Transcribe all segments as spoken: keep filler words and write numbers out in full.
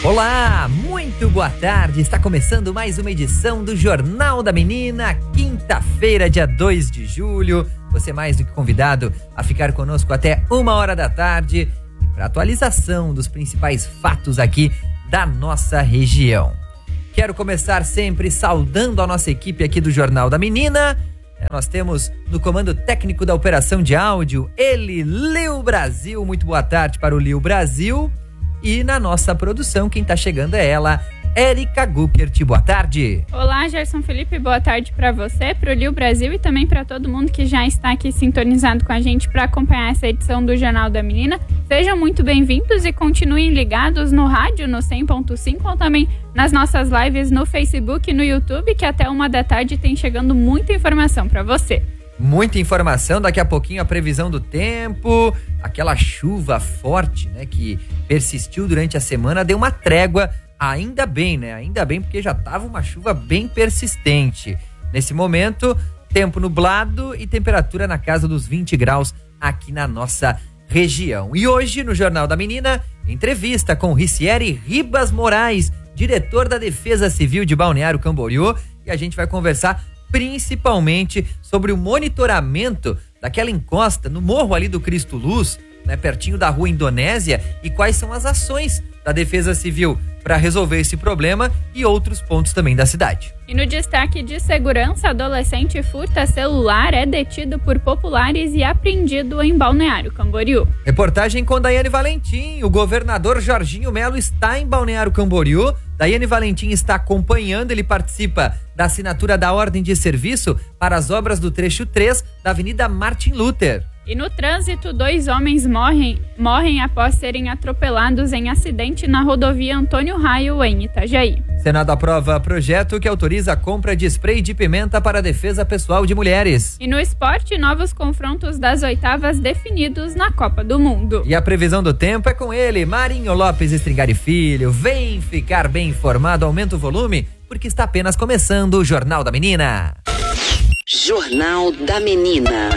Olá, muito boa tarde. Está começando mais uma edição do Jornal da Menina, quinta-feira, dia dois de julho. Você é mais do que convidado a ficar conosco até uma hora da tarde para atualização dos principais fatos aqui da nossa região. Quero começar sempre saudando a nossa equipe aqui do Jornal da Menina. Nós temos no comando técnico da operação de áudio ele, Lil Brasil. Muito boa tarde para o Lil Brasil. E na nossa produção, quem tá chegando é ela, Érica Guckert. Boa tarde. Olá, Gerson Felipe. Boa tarde para você, pro Lil Brasil e também para todo mundo que já está aqui sintonizado com a gente para acompanhar essa edição do Jornal da Menina. Sejam muito bem-vindos e continuem ligados no rádio, no cem ponto cinco, ou também nas nossas lives no Facebook e no YouTube, que até uma da tarde tem chegando muita informação para você. Muita informação, daqui a pouquinho a previsão do tempo, aquela chuva forte, né, que persistiu durante a semana, deu uma trégua, ainda bem, né, ainda bem porque já estava uma chuva bem persistente. Nesse momento, tempo nublado e temperatura na casa dos vinte graus aqui na nossa região. E hoje, no Jornal da Menina, entrevista com Ricieri Ribas Moraes, diretor da Defesa Civil de Balneário Camboriú, e a gente vai conversar principalmente sobre o monitoramento daquela encosta no morro ali do Cristo Luz, né, pertinho da rua Indonésia, e quais são as ações da Defesa Civil para resolver esse problema e outros pontos também da cidade. E no destaque de segurança, adolescente furta celular, é detido por populares e apreendido em Balneário Camboriú. Reportagem com Daiane Valentim. O governador Jorginho Melo está em Balneário Camboriú. Daiane Valentim está acompanhando, ele participa da assinatura da ordem de serviço para as obras do trecho três da Avenida Martin Luther. E no trânsito, dois homens morrem, morrem após serem atropelados em acidente na rodovia Antônio Raio, em Itajaí. Senado aprova projeto que autoriza a compra de spray de pimenta para a defesa pessoal de mulheres. E no esporte, novos confrontos das oitavas definidos na Copa do Mundo. E a previsão do tempo é com ele, Marinho Lopes Stringari Filho. Vem ficar bem informado, aumenta o volume, porque está apenas começando o Jornal da Menina. Jornal da Menina.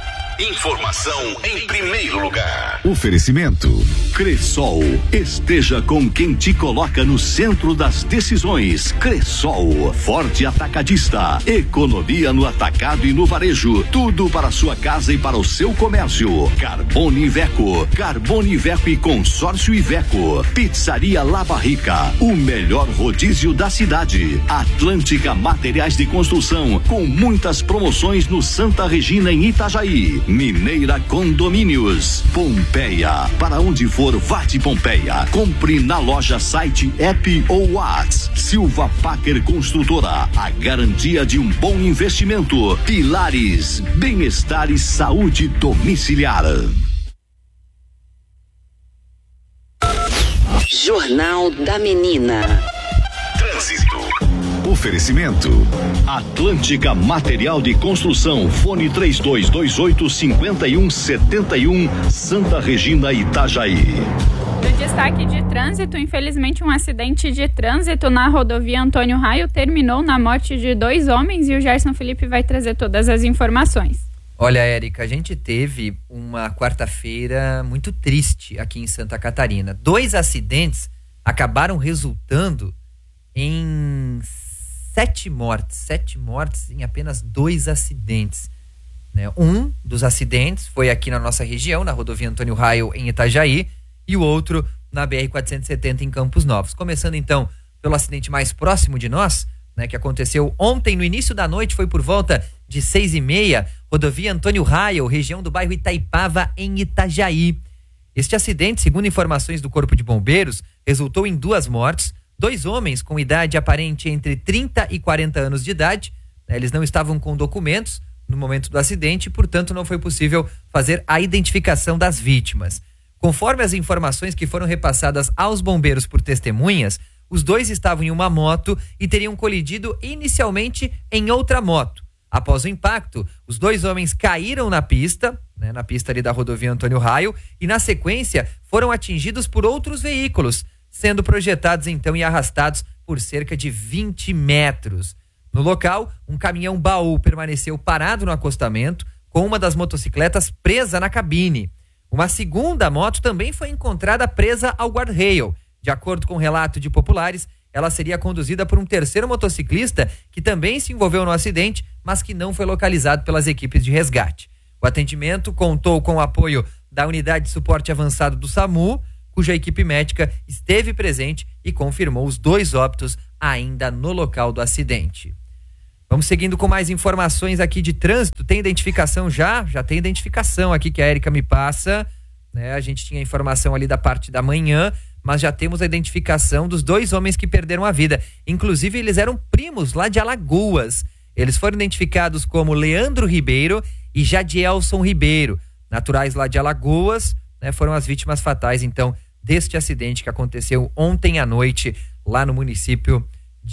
Informação em primeiro lugar. Oferecimento Cressol. Esteja com quem te coloca no centro das decisões. Cressol, forte atacadista. Economia no atacado e no varejo. Tudo para sua casa e para o seu comércio. Carbone Iveco. Carbone Iveco e Consórcio Iveco. Pizzaria La Barrica. O melhor rodízio da cidade. Atlântica Materiais de Construção. Com muitas promoções no Santa Regina, em Itajaí. Mineira Condomínios. Pompeia. Para onde for, vá de Pompeia. Compre na loja, site, app ou WhatsApp. Silva Packer Construtora. A garantia de um bom investimento. Pilares. Bem-estar e saúde domiciliar. Jornal da Menina. Trânsito. Oferecimento Atlântica Material de Construção. Fone três dois dois oito, cinco um sete um, Santa Regina, Itajaí. No destaque de trânsito, infelizmente um acidente de trânsito na rodovia Antônio Raio terminou na morte de dois homens e o Gerson Felipe vai trazer todas as informações. Olha, Érica, a gente teve uma quarta-feira muito triste aqui em Santa Catarina. Dois acidentes acabaram resultando em sete mortes, sete mortes em apenas dois acidentes, né? Um dos acidentes foi aqui na nossa região, na rodovia Antônio Raio, em Itajaí, e o outro na B R quatrocentos e setenta, em Campos Novos. Começando então pelo acidente mais próximo de nós, né, que aconteceu ontem no início da noite, foi por volta de seis e meia, rodovia Antônio Raio, região do bairro Itaipava, em Itajaí. Este acidente, segundo informações do Corpo de Bombeiros, resultou em duas mortes. Dois homens com idade aparente entre trinta e quarenta anos de idade, né, eles não estavam com documentos no momento do acidente, portanto não foi possível fazer a identificação das vítimas. Conforme as informações que foram repassadas aos bombeiros por testemunhas, os dois estavam em uma moto e teriam colidido inicialmente em outra moto. Após o impacto, os dois homens caíram na pista, né, na pista ali da rodovia Antônio Raio, e na sequência foram atingidos por outros veículos, sendo projetados então e arrastados por cerca de vinte metros. No local, um caminhão baú permaneceu parado no acostamento, com uma das motocicletas presa na cabine. Uma segunda moto também foi encontrada presa ao guardrail. De acordo com o relato de populares, ela seria conduzida por um terceiro motociclista que também se envolveu no acidente, mas que não foi localizado pelas equipes de resgate. O atendimento contou com o apoio da Unidade de Suporte Avançado do SAMU, cuja equipe médica esteve presente e confirmou os dois óbitos ainda no local do acidente. Vamos seguindo com mais informações aqui de trânsito. Tem identificação já? Já tem identificação aqui que a Érica me passa, né? A gente tinha informação ali da parte da manhã, mas já temos a identificação dos dois homens que perderam a vida. Inclusive, eles eram primos lá de Alagoas. Eles foram identificados como Leandro Ribeiro e Jadielson Ribeiro, naturais lá de Alagoas, né? Foram as vítimas fatais, então, deste acidente que aconteceu ontem à noite lá no município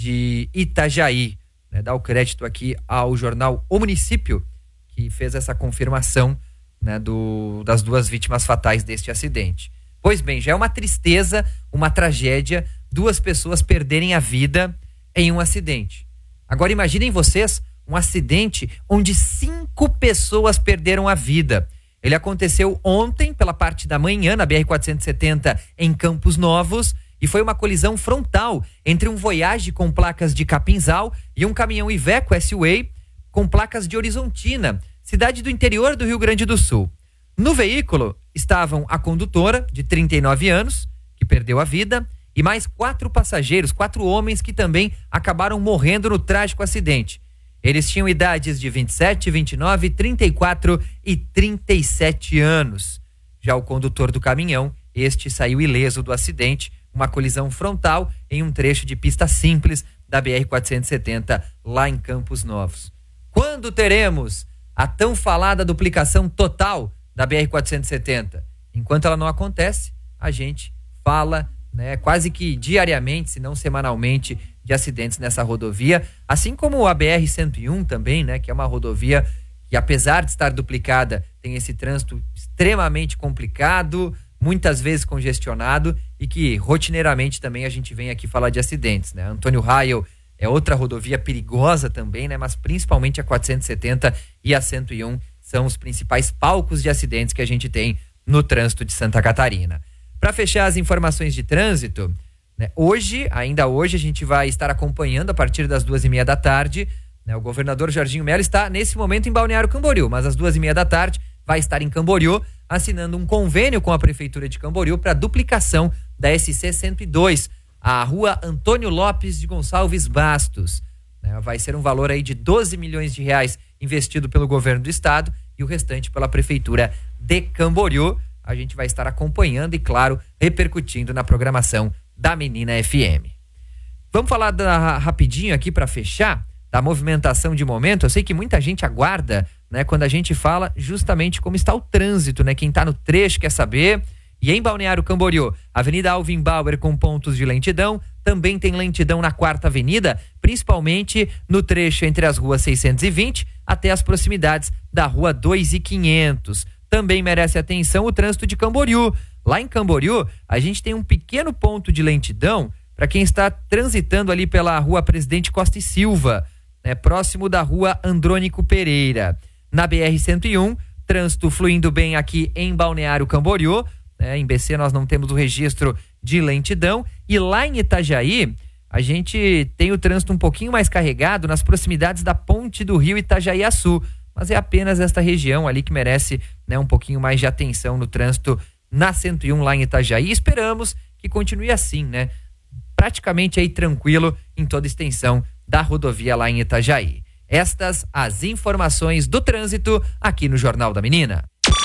de Itajaí. Né, dá o crédito aqui ao jornal O Município, que fez essa confirmação, né, do, das duas vítimas fatais deste acidente. Pois bem, já é uma tristeza, uma tragédia, duas pessoas perderem a vida em um acidente. Agora imaginem vocês um acidente onde cinco pessoas perderam a vida. Ele aconteceu ontem pela parte da manhã na B R quatrocentos e setenta em Campos Novos, e foi uma colisão frontal entre um Voyage com placas de Capinzal e um caminhão Iveco S-Way com placas de Horizontina, cidade do interior do Rio Grande do Sul. No veículo estavam a condutora, de trinta e nove anos, que perdeu a vida, e mais quatro passageiros, quatro homens que também acabaram morrendo no trágico acidente. Eles tinham idades de vinte e sete, vinte e nove, trinta e quatro e trinta e sete anos. Já o condutor do caminhão, este saiu ileso do acidente, uma colisão frontal em um trecho de pista simples da B R quatrocentos e setenta, lá em Campos Novos. Quando teremos a tão falada duplicação total da B R quatrocentos e setenta? Enquanto ela não acontece, a gente fala, né, quase que diariamente, se não semanalmente, de acidentes nessa rodovia, assim como a B R cento e um também, né, que é uma rodovia que, apesar de estar duplicada, tem esse trânsito extremamente complicado, muitas vezes congestionado, e que rotineiramente também a gente vem aqui falar de acidentes, né? Antônio Raio é outra rodovia perigosa também, né? Mas principalmente a quatrocentos e setenta e a cento e um são os principais palcos de acidentes que a gente tem no trânsito de Santa Catarina. Para fechar as informações de trânsito, né? Hoje, ainda hoje, a gente vai estar acompanhando a partir das duas e meia da tarde, né? O governador Jorginho Melo está nesse momento em Balneário Camboriú, mas às duas e meia da tarde vai estar em Camboriú, assinando um convênio com a Prefeitura de Camboriú para duplicação da S C cento e dois, a rua Antônio Lopes de Gonçalves Bastos. Né? Vai ser um valor aí de doze milhões de reais investido pelo governo do estado e o restante pela Prefeitura de Camboriú. A gente vai estar acompanhando e, claro, repercutindo na programação da Menina F M. Vamos falar da, rapidinho aqui para fechar, da movimentação de momento. Eu sei que muita gente aguarda, né, quando a gente fala justamente como está o trânsito, né? Quem está no trecho quer saber. E em Balneário Camboriú, Avenida Alvin Bauer com pontos de lentidão, também tem lentidão na Quarta Avenida, principalmente no trecho entre as ruas seiscentos e vinte até as proximidades da Rua dois mil e quinhentos. Também merece atenção o trânsito de Camboriú. Lá em Camboriú, a gente tem um pequeno ponto de lentidão para quem está transitando ali pela Rua Presidente Costa e Silva, né, próximo da Rua Andrônico Pereira. Na B R cento e um, trânsito fluindo bem aqui em Balneário Camboriú, né, em B C nós não temos o registro de lentidão, e lá em Itajaí a gente tem o trânsito um pouquinho mais carregado nas proximidades da ponte do rio Itajaí-Açu, mas é apenas esta região ali que merece, né, um pouquinho mais de atenção no trânsito na cento e um lá em Itajaí. Esperamos que continue assim, né, praticamente aí tranquilo em toda a extensão da rodovia lá em Itajaí. Estas as informações do trânsito aqui no Jornal da Menina.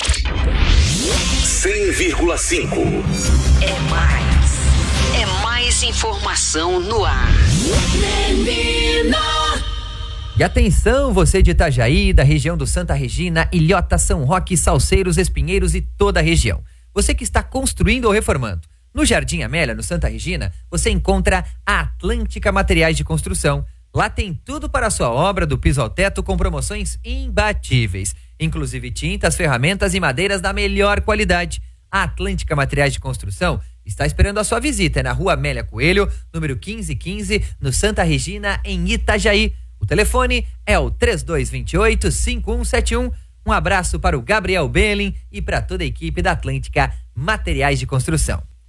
cem vírgula cinco. É mais. É mais informação no ar. Menina. E atenção, você de Itajaí, da região do Santa Regina, Ilhota, São Roque, Salceiros, Espinheiros e toda a região. Você que está construindo ou reformando. No Jardim Amélia, no Santa Regina, você encontra a Atlântica Materiais de Construção. Lá tem tudo para a sua obra, do piso ao teto, com promoções imbatíveis. Inclusive tintas, ferramentas e madeiras da melhor qualidade. A Atlântica Materiais de Construção está esperando a sua visita. É na Rua Amélia Coelho, número quinze quinze, no Santa Regina, em Itajaí. O telefone é o três dois dois oito, cinco um sete um. Um abraço para o Gabriel Belling e para toda a equipe da Atlântica Materiais de Construção.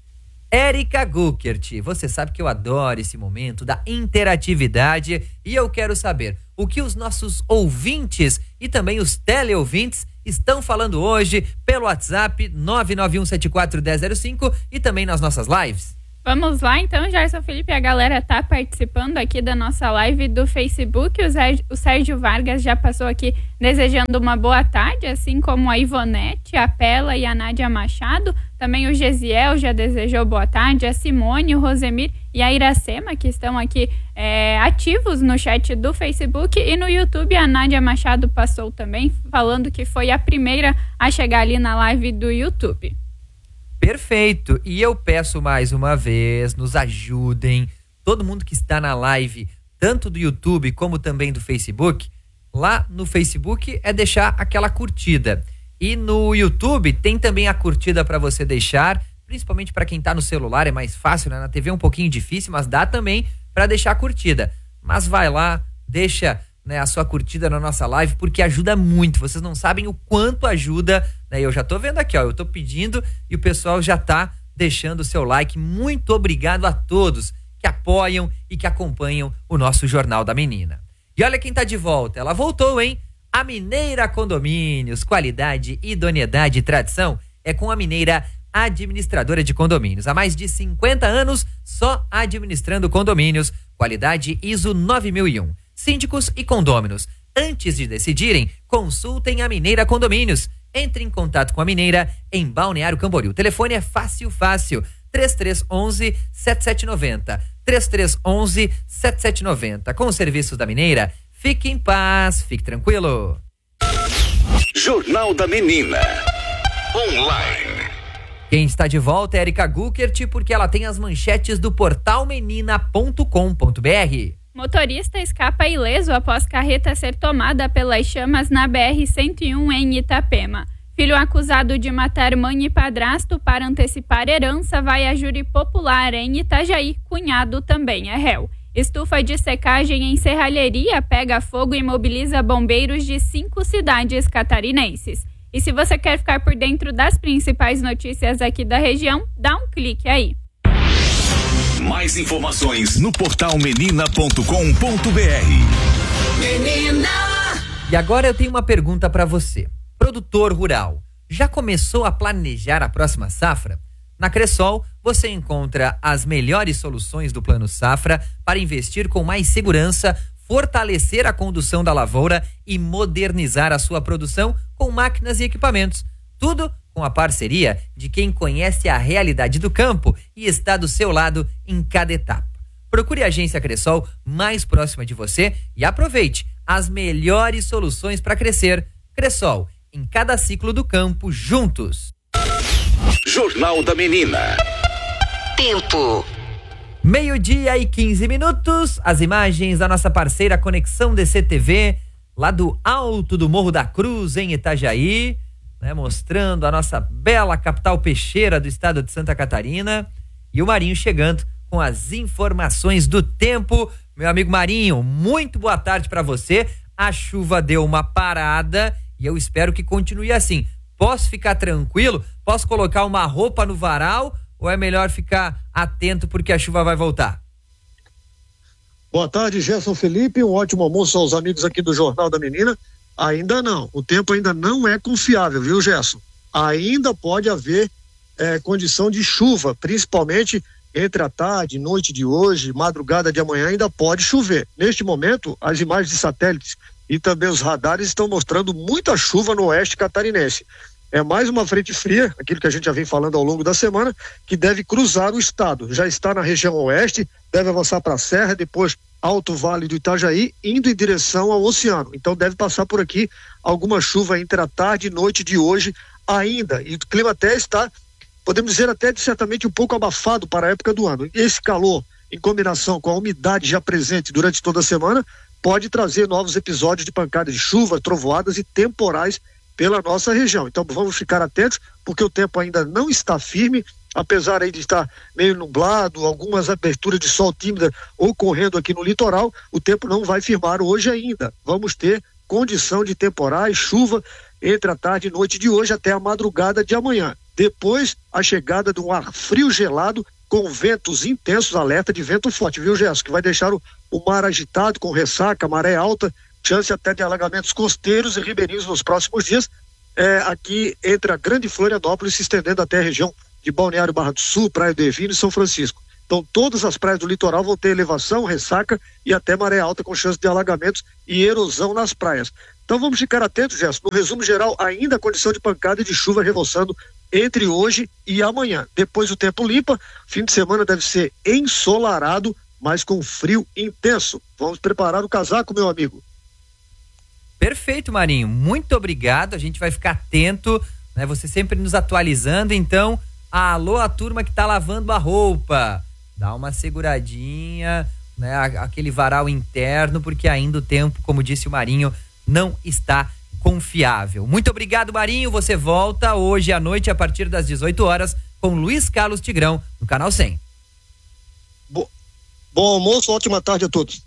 Érica Guckert, você sabe que eu adoro esse momento da interatividade e eu quero saber o que os nossos ouvintes e também os teleouvintes estão falando hoje pelo WhatsApp nove nove um sete quatro um zero zero cinco e também nas nossas lives. Vamos lá então, Gerson Felipe, a galera tá participando aqui da nossa live do Facebook, o Sérgio, o Sérgio Vargas já passou aqui desejando uma boa tarde, assim como a Ivonete, a Pela e a Nádia Machado, também o Gesiel já desejou boa tarde, a Simone, o Rosemir e a Iracema, que estão aqui é, ativos no chat do Facebook, e no YouTube a Nádia Machado passou também, falando que foi a primeira a chegar ali na live do YouTube. Perfeito, e eu peço mais uma vez, nos ajudem, todo mundo que está na live, tanto do YouTube como também do Facebook, lá no Facebook é deixar aquela curtida, e no YouTube tem também a curtida para você deixar, principalmente para quem está no celular, é mais fácil, né? Na T V é um pouquinho difícil, mas dá também para deixar a curtida, mas vai lá, deixa, né, a sua curtida na nossa live, porque ajuda muito, vocês não sabem o quanto ajuda, né? Eu já tô vendo aqui, ó, eu tô pedindo e o pessoal já tá deixando o seu like. Muito obrigado a todos que apoiam e que acompanham o nosso Jornal da Menina. E olha quem tá de volta, ela voltou, hein? A Mineira Condomínios, qualidade, idoneidade e tradição é com a Mineira Administradora de Condomínios. Há mais de cinquenta anos só administrando condomínios, qualidade I S O nove mil e um. Síndicos e condôminos, antes de decidirem, consultem a Mineira Condomínios. Entre em contato com a Mineira em Balneário Camboriú. O telefone é fácil, fácil. três três um um, sete sete nove zero. três três um um, sete sete nove zero. Com os serviços da Mineira, fique em paz, fique tranquilo. Jornal da Menina. Online. Quem está de volta é Érica Guckert, porque ela tem as manchetes do portal menina ponto com ponto b r. Motorista escapa ileso após carreta ser tomada pelas chamas na B R cento e um em Itapema. Filho acusado de matar mãe e padrasto para antecipar herança vai a júri popular em Itajaí. Cunhado também é réu. Estufa de secagem em serralheria pega fogo e mobiliza bombeiros de cinco cidades catarinenses. E se você quer ficar por dentro das principais notícias aqui da região, dá um clique aí. Mais informações no portal menina ponto com ponto b r. Menina! E agora eu tenho uma pergunta para você. Produtor rural, já começou a planejar a próxima safra? Na Cressol, você encontra as melhores soluções do Plano Safra para investir com mais segurança, fortalecer a condução da lavoura e modernizar a sua produção com máquinas e equipamentos. Tudo com a parceria de quem conhece a realidade do campo e está do seu lado em cada etapa. Procure a agência Cressol mais próxima de você e aproveite as melhores soluções para crescer. Cressol, em cada ciclo do campo, juntos. Jornal da Menina. Tempo. Meio-dia e quinze minutos, as imagens da nossa parceira Conexão D C T V, lá do alto do Morro da Cruz, em Itajaí, né, mostrando a nossa bela capital peixeira do estado de Santa Catarina, e o Marinho chegando com as informações do tempo. Meu amigo Marinho, muito boa tarde para você. A chuva deu uma parada e eu espero que continue assim. Posso ficar tranquilo? Posso colocar uma roupa no varal ou é melhor ficar atento porque a chuva vai voltar? Boa tarde, Gerson Felipe, um ótimo almoço aos amigos aqui do Jornal da Menina. Ainda não, o tempo ainda não é confiável, viu, Gerson? Ainda pode haver é, condição de chuva, principalmente entre a tarde, noite de hoje, madrugada de amanhã, ainda pode chover. Neste momento, as imagens de satélites e também os radares estão mostrando muita chuva no oeste catarinense. É mais uma frente fria, aquilo que a gente já vem falando ao longo da semana, que deve cruzar o estado. Já está na região oeste, deve avançar para a Serra, depois Alto Vale do Itajaí, indo em direção ao oceano. Então deve passar por aqui alguma chuva entre a tarde e noite de hoje ainda. E o clima até está, podemos dizer até certamente um pouco abafado para a época do ano. E esse calor, em combinação com a umidade já presente durante toda a semana, pode trazer novos episódios de pancadas de chuva, trovoadas e temporais pela nossa região. Então vamos ficar atentos, porque o tempo ainda não está firme, apesar aí de estar meio nublado, algumas aberturas de sol tímida ocorrendo aqui no litoral, o tempo não vai firmar hoje ainda. Vamos ter condição de temporais, chuva entre a tarde e noite de hoje até a madrugada de amanhã. Depois, a chegada de um ar frio gelado com ventos intensos, alerta de vento forte, viu, Gerson? Que vai deixar o, o mar agitado, com ressaca, maré alta, chance até de alagamentos costeiros e ribeirinhos nos próximos dias, é, aqui entre a Grande Florianópolis, se estendendo até a região de Balneário Barra do Sul, Praia do Evino e São Francisco. Então, todas as praias do litoral vão ter elevação, ressaca e até maré alta, com chance de alagamentos e erosão nas praias. Então, vamos ficar atentos, Gerson. No resumo geral, ainda a condição de pancada e de chuva revolsando entre hoje e amanhã. Depois o tempo limpa, fim de semana deve ser ensolarado, mas com frio intenso. Vamos preparar o casaco, meu amigo. Perfeito, Marinho. Muito obrigado. A gente vai ficar atento, né? Você sempre nos atualizando. Então, alô, a turma que tá lavando a roupa. Dá uma seguradinha, né? Aquele varal interno, porque ainda o tempo, como disse o Marinho, não está confiável. Muito obrigado, Marinho. Você volta hoje à noite a partir das dezoito horas com Luiz Carlos Tigrão no Canal cem. Bo- Bom almoço, ótima tarde a todos.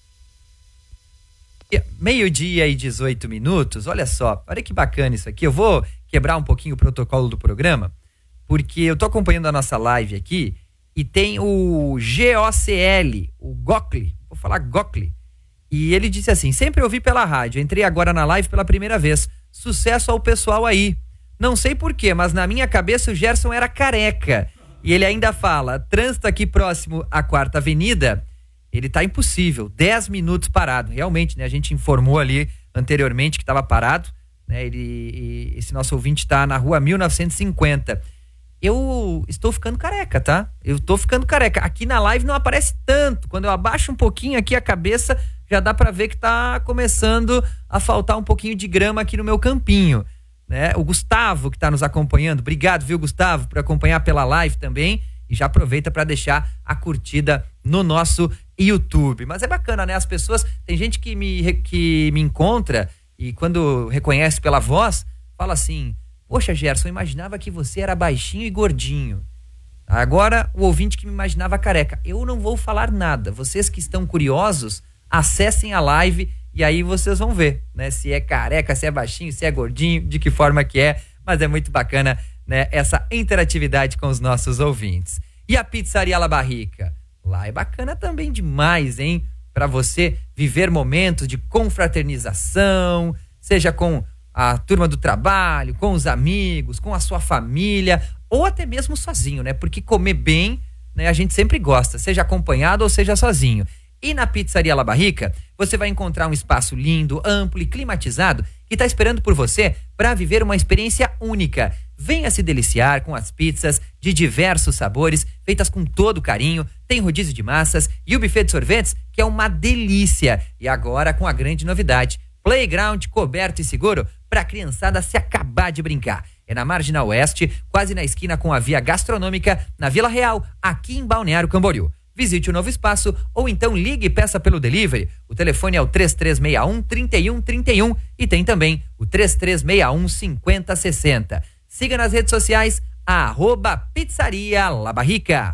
Meio-dia e dezoito minutos. Olha só, olha que bacana isso aqui. Eu vou quebrar um pouquinho o protocolo do programa, porque eu tô acompanhando a nossa live aqui e tem o G O C L, o Gocli, vou falar Gocli. E ele disse assim: sempre ouvi pela rádio, entrei agora na live pela primeira vez. Sucesso ao pessoal aí. Não sei porquê, mas na minha cabeça o Gerson era careca. E ele ainda fala: trânsito aqui próximo à Quarta Avenida, ele tá impossível, dez minutos parado. Realmente, né? A gente informou ali anteriormente que estava parado, né? Ele, esse nosso ouvinte tá na rua mil novecentos e cinquenta. Eu estou ficando careca, tá? Eu estou ficando careca. Aqui na live não aparece tanto. Quando eu abaixo um pouquinho aqui a cabeça, já dá pra ver que tá começando a faltar um pouquinho de grama aqui no meu campinho, né? O Gustavo que tá nos acompanhando, obrigado, viu, Gustavo, por acompanhar pela live também, e já aproveita para deixar a curtida no nosso YouTube. Mas é bacana, né? As pessoas, tem gente que me, que me encontra e quando reconhece pela voz, fala assim: poxa, Gerson, eu imaginava que você era baixinho e gordinho. Agora, o ouvinte que me imaginava careca. Eu não vou falar nada. Vocês que estão curiosos, acessem a live e aí vocês vão ver, né? Se é careca, se é baixinho, se é gordinho, de que forma que é. Mas é muito bacana, né? Essa interatividade com os nossos ouvintes. E a Pizzaria La Barrica? Lá é bacana também demais, hein? Para você viver momentos de confraternização, seja com a turma do trabalho, com os amigos, com a sua família, ou até mesmo sozinho, né? Porque comer bem, né, a gente sempre gosta, seja acompanhado ou seja sozinho. E na Pizzaria La Barrica, você vai encontrar um espaço lindo, amplo e climatizado que está esperando por você para viver uma experiência única. Venha se deliciar com as pizzas de diversos sabores, feitas com todo carinho. Tem rodízio de massas e o buffet de sorvetes, que é uma delícia. E agora com a grande novidade: playground coberto e seguro para a criançada se acabar de brincar. É na Marginal Oeste, quase na esquina com a Via Gastronômica, na Vila Real, aqui em Balneário Camboriú. Visite o novo espaço ou então ligue e peça pelo delivery. O telefone é o três três seis um, três um três um e tem também o três três seis um, cinco zero seis zero. Siga nas redes sociais, arroba Pizzaria La Barrica.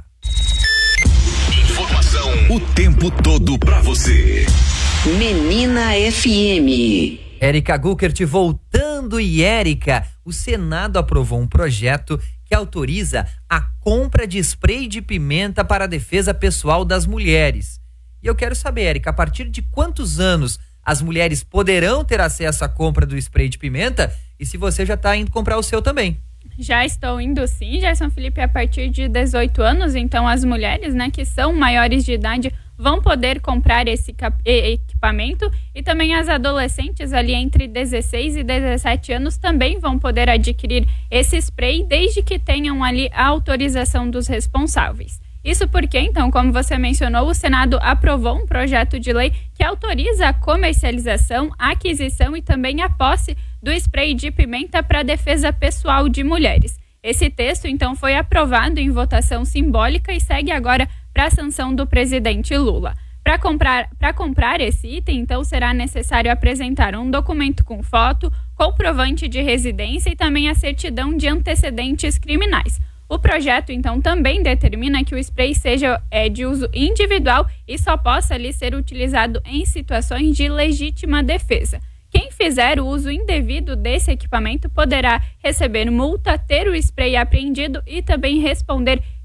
Informação o tempo todo pra você. Menina F M. Érica Guckert voltando. E Érica, o Senado aprovou um projeto que autoriza a compra de spray de pimenta para a defesa pessoal das mulheres. E eu quero saber, Érica, a partir de quantos anos as mulheres poderão ter acesso à compra do spray de pimenta e se você já está indo comprar o seu também? Já estou indo sim, Gerson Felipe, a partir de dezoito anos, então as mulheres, né, que são maiores de idade vão poder comprar esse equipamento e também as adolescentes ali entre dezesseis e dezessete anos também vão poder adquirir esse spray desde que tenham ali a autorização dos responsáveis. Isso porque, então, como você mencionou, o Senado aprovou um projeto de lei que autoriza a comercialização, a aquisição e também a posse do spray de pimenta para defesa pessoal de mulheres. Esse texto, então, foi aprovado em votação simbólica e segue agora para a sanção do presidente Lula. Para comprar, para comprar esse item, então, será necessário apresentar um documento com foto, comprovante de residência e também a certidão de antecedentes criminais. O projeto, então, também determina que o spray seja é, de uso individual e só possa ali ser utilizado em situações de legítima defesa. Quem fizer o uso indevido desse equipamento poderá receber multa, ter o spray apreendido e também responder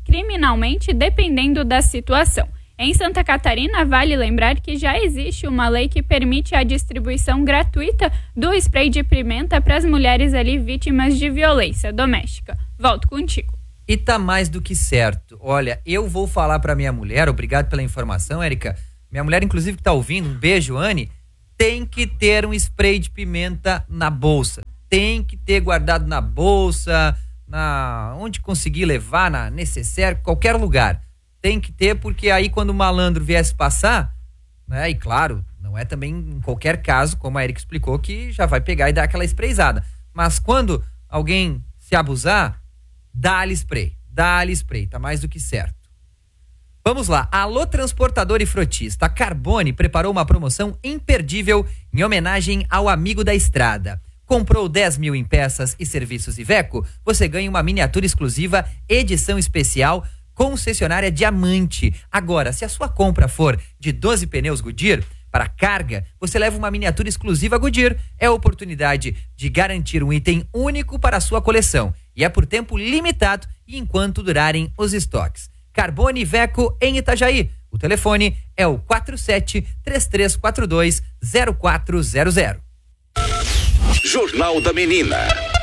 criminalmente, dependendo da situação. Em Santa Catarina, vale lembrar que já existe uma lei que permite a distribuição gratuita do spray de pimenta para as mulheres ali vítimas de violência doméstica. Volto contigo. E tá mais do que certo. Olha, eu vou falar para minha mulher, obrigado pela informação, Érica. Minha mulher, inclusive, que tá ouvindo, um beijo, Anne, tem que ter um spray de pimenta na bolsa. Tem que ter guardado na bolsa, na onde conseguir levar, na necessaire, qualquer lugar. Tem que ter, porque aí quando o malandro viesse passar, né, e claro, não é também em qualquer caso, como a Erika explicou, que já vai pegar e dar aquela sprayzada. Mas quando alguém se abusar, dá-lhe spray, dá-lhe spray, tá mais do que certo. Vamos lá, alô transportador e frotista, a Carbone preparou uma promoção imperdível em homenagem ao amigo da estrada. Comprou dez mil em peças e serviços Iveco, você ganha uma miniatura exclusiva, edição especial, concessionária Diamante. Agora, se a sua compra for de doze pneus Goodyear, para carga, você leva uma miniatura exclusiva Goodyear. É a oportunidade de garantir um item único para a sua coleção. E é por tempo limitado e enquanto durarem os estoques. Carbone Iveco em Itajaí. O telefone é o quatro sete, três três quatro dois, zero quatro zero zero. Jornal da Menina.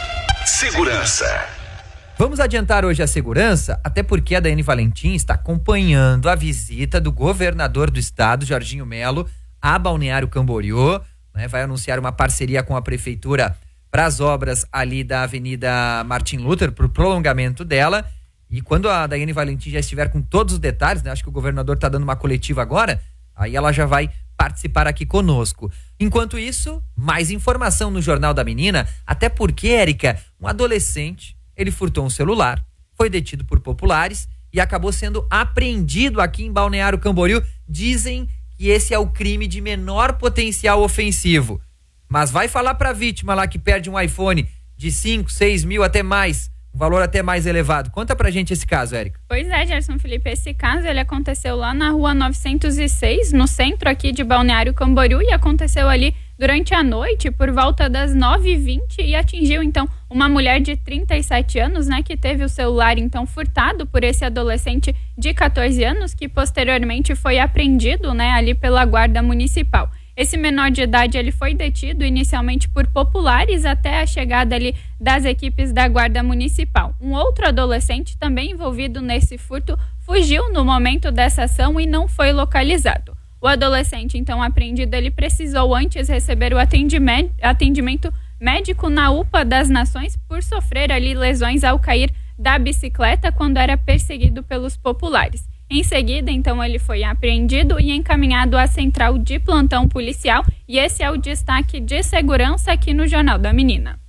Segurança. Vamos adiantar hoje a segurança, até porque a Daiane Valentim está acompanhando a visita do governador do estado, Jorginho Melo, a Balneário Camboriú, né? Vai anunciar uma parceria com a prefeitura para as obras ali da Avenida Martin Luther, para o prolongamento dela. E quando a Daiane Valentim já estiver com todos os detalhes, né? Acho que o governador está dando uma coletiva agora, aí ela já vai participar aqui conosco. Enquanto isso, mais informação no Jornal da Menina, até porque, Érica, um adolescente, ele furtou um celular, foi detido por populares e acabou sendo apreendido aqui em Balneário Camboriú. Dizem que esse é o crime de menor potencial ofensivo. Mas vai falar pra vítima lá que perde um iPhone de cinco, seis mil até mais, um valor até mais elevado. Conta pra gente esse caso, Érica. Pois é, Gerson Felipe, esse caso ele aconteceu lá na rua novecentos e seis, no centro aqui de Balneário Camboriú, e aconteceu ali durante a noite, por volta das nove e vinte, e atingiu então uma mulher de trinta e sete anos, né, que teve o celular então furtado por esse adolescente de catorze anos, que posteriormente foi apreendido, né, ali pela guarda municipal. Esse menor de idade ele foi detido inicialmente por populares até a chegada ali das equipes da guarda municipal. Um outro adolescente também envolvido nesse furto fugiu no momento dessa ação e não foi localizado. O adolescente então apreendido, ele precisou antes receber o atendimento, atendimento médico na U P A das Nações por sofrer ali lesões ao cair da bicicleta quando era perseguido pelos populares. Em seguida, então, ele foi apreendido e encaminhado à central de plantão policial, e esse é o destaque de segurança aqui no Jornal da Menina.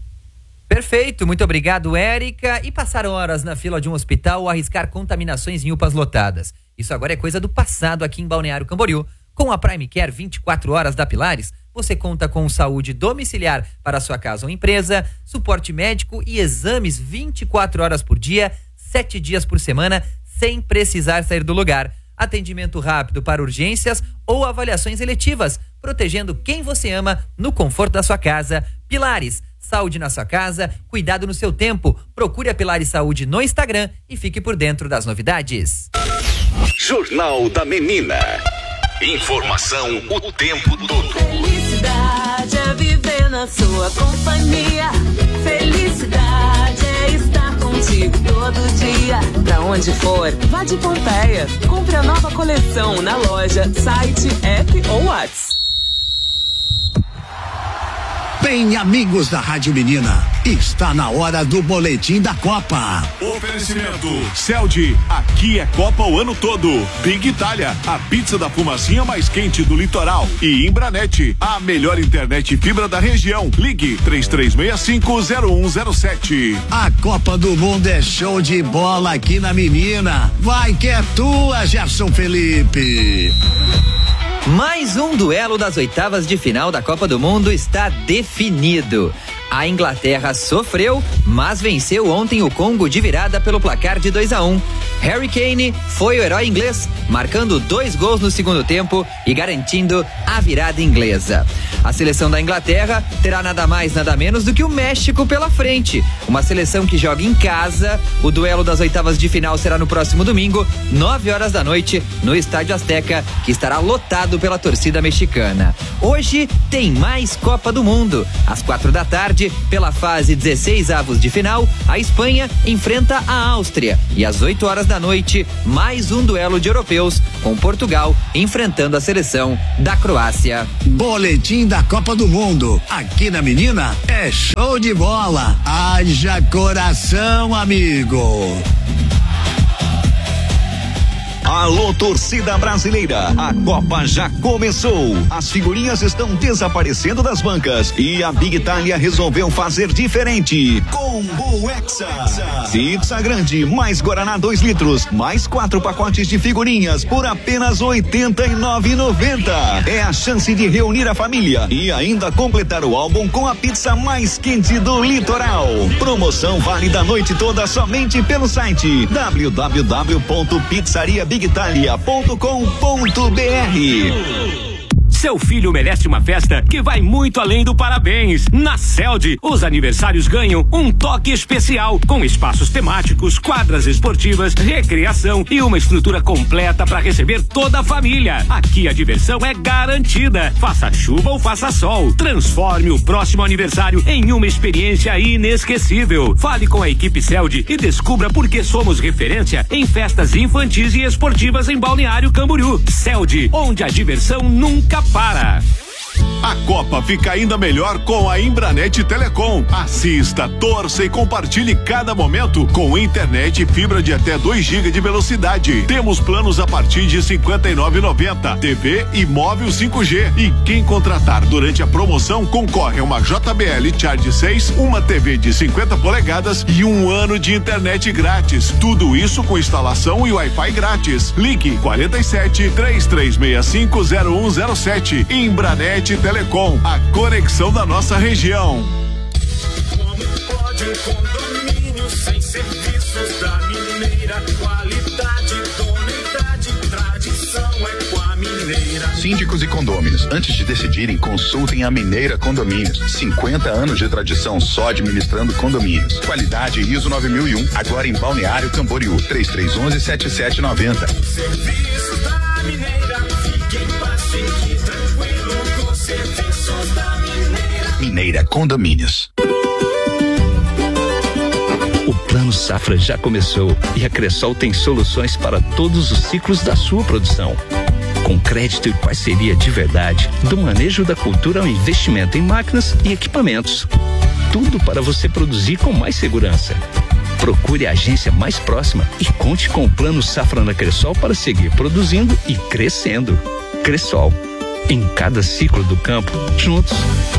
Perfeito, muito obrigado, Érica. E passar horas na fila de um hospital ou arriscar contaminações em U P As lotadas. Isso agora é coisa do passado aqui em Balneário Camboriú. Com a Prime Care vinte e quatro horas da Pilares, você conta com saúde domiciliar para a sua casa ou empresa, suporte médico e exames vinte e quatro horas por dia, sete dias por semana, sem precisar sair do lugar. Atendimento rápido para urgências ou avaliações eletivas, protegendo quem você ama no conforto da sua casa. Pilares, saúde na sua casa, cuidado no seu tempo. Procure a Pilares Saúde no Instagram e fique por dentro das novidades. Jornal da Menina. Informação o tempo todo. Felicidade é viver na sua companhia. Felicidade é estar contigo todo dia. Pra onde for, vá de Pompeia. Compre a nova coleção na loja, site, app ou WhatsApp. Bem, amigos da Rádio Menina, está na hora do boletim da Copa. Oferecimento Celdi, aqui é Copa o ano todo. Big Itália, a pizza da fumacinha mais quente do litoral. E Imbranet, a melhor internet fibra da região. Ligue três três seis cinco zero um zero sete. A Copa do Mundo é show de bola aqui na Menina. Vai que é tua, Gerson Felipe. Mais um duelo das oitavas de final da Copa do Mundo está definido. A Inglaterra sofreu, mas venceu ontem o Congo de virada pelo placar de dois a um. Harry Kane foi o herói inglês, marcando dois gols no segundo tempo e garantindo a virada inglesa. A seleção da Inglaterra terá nada mais, nada menos do que o México pela frente. Uma seleção que joga em casa. O duelo das oitavas de final será no próximo domingo, nove horas da noite, no Estádio Azteca, que estará lotado pela torcida mexicana. Hoje tem mais Copa do Mundo. Às quatro da tarde, pela fase dezesseis avos de final, a Espanha enfrenta a Áustria. E às oito horas da noite, mais um duelo de europeus, com Portugal enfrentando a seleção da Croácia. Boletim da Copa do Mundo. Aqui na Menina é show de bola. Haja coração, amigo. Alô, torcida brasileira, a Copa já começou. As figurinhas estão desaparecendo das bancas e a Big Itália resolveu fazer diferente. Combo Hexa. Pizza grande, mais Guaraná dois litros, mais quatro pacotes de figurinhas por apenas oitenta e nove reais e noventa centavos. É a chance de reunir a família e ainda completar o álbum com a pizza mais quente do litoral. Promoção válida a noite toda somente pelo site w w w ponto pizzaria big italia ponto com ponto b r. Seu filho merece uma festa que vai muito além do parabéns. Na Celd, os aniversários ganham um toque especial, com espaços temáticos, quadras esportivas, recreação e uma estrutura completa para receber toda a família. Aqui a diversão é garantida. Faça chuva ou faça sol, transforme o próximo aniversário em uma experiência inesquecível. Fale com a equipe Celd e descubra por que somos referência em festas infantis e esportivas em Balneário Camboriú. Celd, onde a diversão nunca para. A Copa fica ainda melhor com a Embranet Telecom. Assista, torça e compartilhe cada momento com internet e fibra de até dois gigas de velocidade. Temos planos a partir de cinquenta e nove reais e noventa centavos, T V e móvel cinco G. E quem contratar durante a promoção concorre a uma J B L Charge seis, uma T V de cinquenta polegadas e um ano de internet grátis. Tudo isso com instalação e Wi-Fi grátis. Ligue quarenta e sete, três três seis cinco, zero um zero sete. Embranet Telecom, a conexão da nossa região. Como pode um condomínio sem serviços da Mineira? Qualidade, idoneidade, tradição é com a Mineira. Síndicos e condôminos, antes de decidirem, consultem a Mineira Condomínios. cinquenta anos de tradição só administrando condomínios. Qualidade I S O nove mil e um, agora em Balneário Camboriú. três três um um, sete sete nove zero. Serviços da Mineira, fique em paz, fique tranquilo com serviços da Mineira. Mineira Condomínios. O Plano Safra já começou e a Cressol tem soluções para todos os ciclos da sua produção. Com crédito e parceria de verdade, do manejo da cultura ao investimento em máquinas e equipamentos. Tudo para você produzir com mais segurança. Procure a agência mais próxima e conte com o Plano Safra na Cressol para seguir produzindo e crescendo. Cressol, em cada ciclo do campo, juntos.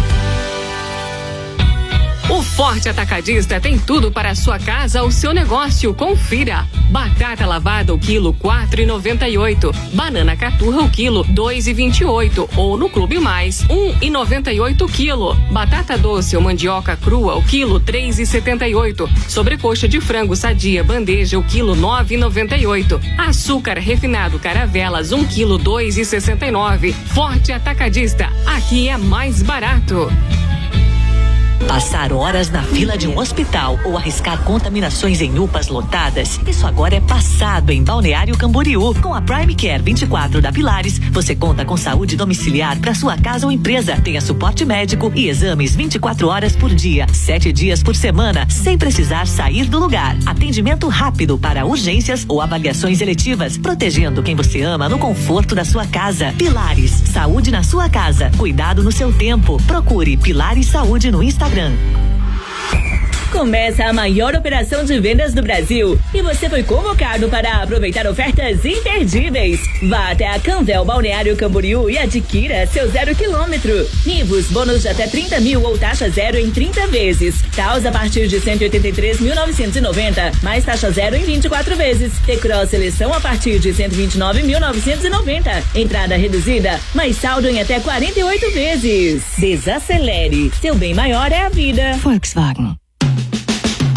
O Forte Atacadista tem tudo para a sua casa ou seu negócio. Confira. Batata lavada o quilo quatro e noventa e oito. Banana caturra o quilo dois e vinte e oito. Ou no Clube Mais, um e noventa e oito quilo. Batata doce ou mandioca crua o quilo três e setenta e oito. Sobrecoxa de frango sadia bandeja o quilo nove e noventa e oito. Açúcar refinado Caravelas um quilo dois e sessenta e nove. Forte Atacadista, aqui é mais barato. Passar horas na fila de um hospital ou arriscar contaminações em U P As lotadas, isso agora é passado em Balneário Camboriú. Com a Prime Care vinte e quatro da Pilares, você conta com saúde domiciliar para sua casa ou empresa. Tenha suporte médico e exames vinte e quatro horas por dia, sete dias por semana, sem precisar sair do lugar. Atendimento rápido para urgências ou avaliações eletivas, protegendo quem você ama no conforto da sua casa. Pilares, saúde na sua casa, cuidado no seu tempo. Procure Pilares Saúde no Instagram. Começa a maior operação de vendas do Brasil e você foi convocado para aproveitar ofertas imperdíveis. Vá até a Canvel Balneário Camboriú e adquira seu zero quilômetro. Nivus, bônus de até trinta mil ou taxa zero em trinta vezes. Taus a partir de cento e oitenta e três mil novecentos e noventa, mais taxa zero em vinte e quatro vezes. T-Cross seleção a partir de cento e vinte e nove mil novecentos e noventa. Entrada reduzida, mais saldo em até quarenta e oito vezes. Desacelere. Seu bem maior é a vida. Volkswagen.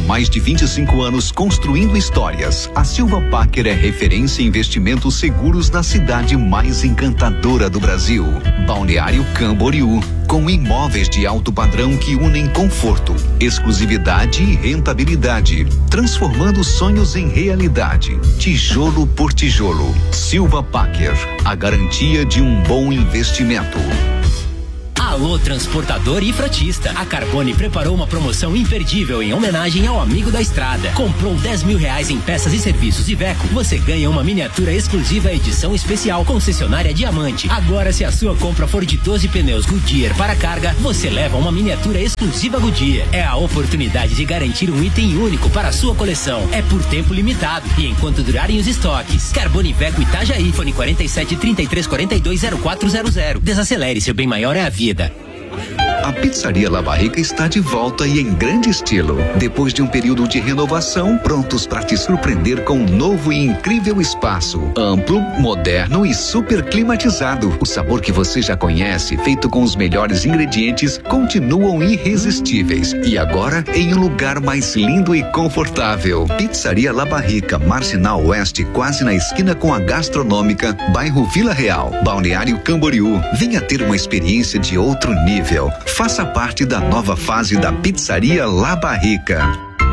mais de vinte e cinco anos construindo histórias, a Silva Packer é referência em investimentos seguros na cidade mais encantadora do Brasil. Balneário Camboriú, com imóveis de alto padrão que unem conforto, exclusividade e rentabilidade, transformando sonhos em realidade, tijolo por tijolo. Silva Packer, a garantia de um bom investimento. Alô, transportador e frotista. A Carbone preparou uma promoção imperdível em homenagem ao amigo da estrada. Comprou dez mil reais em peças e serviços Iveco, você ganha uma miniatura exclusiva edição especial concessionária Diamante. Agora, se a sua compra for de doze pneus Goodyear para carga, você leva uma miniatura exclusiva Goodyear. É a oportunidade de garantir um item único para a sua coleção. É por tempo limitado e enquanto durarem os estoques. Carbone Iveco Itajaí, fone quarenta e sete, trinta e três, quarenta e dois, zero quatro zero zero. Desacelere, seu bem maior é a vida. A Pizzaria La Barrica está de volta e em grande estilo. Depois de um período de renovação, prontos para te surpreender com um novo e incrível espaço. Amplo, moderno e super climatizado. O sabor que você já conhece, feito com os melhores ingredientes, continuam irresistíveis. E agora, em um lugar mais lindo e confortável. Pizzaria La Barrica, Marginal Oeste, quase na esquina com a Gastronômica, bairro Vila Real, Balneário Camboriú. Venha ter uma experiência de outro nível. Faça parte da nova fase da Pizzaria La Barrica.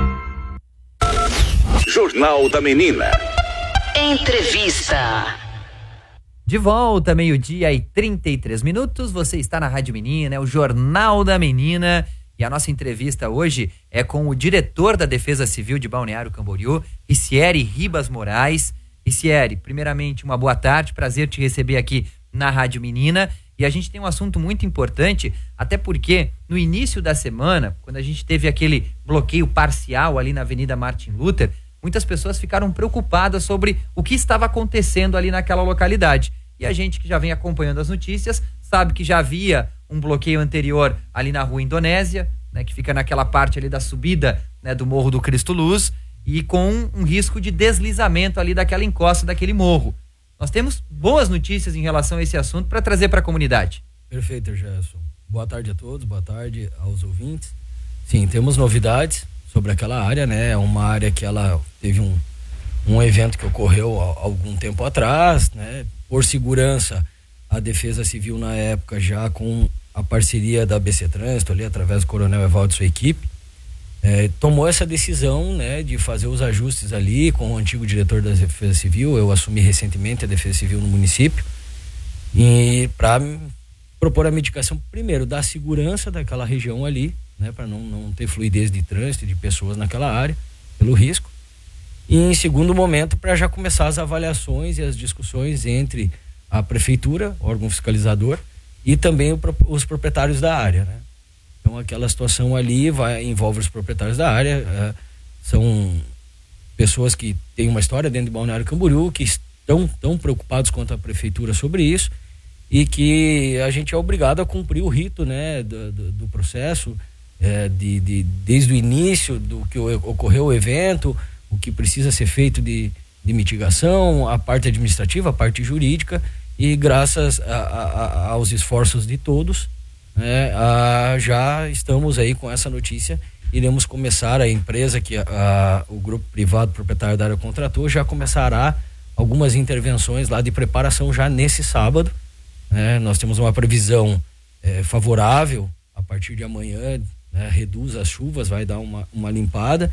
Jornal da Menina. Entrevista. De volta, meio-dia e trinta e três minutos. Você está na Rádio Menina, é o Jornal da Menina. E a nossa entrevista hoje é com o diretor da Defesa Civil de Balneário Camboriú, Ricieri Ribas Moraes. Ricieri, primeiramente, uma boa tarde. Prazer te receber aqui na Rádio Menina. E a gente tem um assunto muito importante, até porque no início da semana, quando a gente teve aquele bloqueio parcial ali na Avenida Martin Luther, muitas pessoas ficaram preocupadas sobre o que estava acontecendo ali naquela localidade. E a gente que já vem acompanhando as notícias sabe que já havia um bloqueio anterior ali na Rua Indonésia, né, que fica naquela parte ali da subida, né, do Morro do Cristo Luz, e com um risco de deslizamento ali daquela encosta daquele morro. Nós temos boas notícias em relação a esse assunto para trazer para a comunidade. Perfeito, Gerson. Boa tarde a todos, boa tarde aos ouvintes. Sim, temos novidades sobre aquela área, né? É uma área que ela teve um, um evento que ocorreu há algum tempo atrás, né? Por segurança, a Defesa Civil na época, já com a parceria da A B C Trânsito ali, através do Coronel Evaldo e sua equipe, É, tomou essa decisão, né, de fazer os ajustes ali com o antigo diretor da Defesa Civil. Eu assumi recentemente a Defesa Civil no município e para propor a mitigação, primeiro, da segurança daquela região ali, né, para não, não ter fluidez de trânsito de pessoas naquela área, pelo risco, e em segundo momento para já começar as avaliações e as discussões entre a prefeitura, órgão fiscalizador, e também o, os proprietários da área, né. Então aquela situação ali vai, envolve os proprietários da área, é, são pessoas que têm uma história dentro de Balneário Camboriú, que estão tão preocupados quanto a prefeitura sobre isso, e que a gente é obrigado a cumprir o rito, né, do, do, do processo, é, de, de, desde o início do que ocorreu o evento, o que precisa ser feito de, de mitigação, a parte administrativa, a parte jurídica, e graças a, a, aos esforços de todos, É, ah, já estamos aí com essa notícia. Iremos começar, a empresa que a, o grupo privado proprietário da área contratou já começará algumas intervenções lá de preparação já nesse sábado, né? Nós temos uma previsão é, favorável a partir de amanhã, né? Reduz as chuvas, vai dar uma, uma limpada,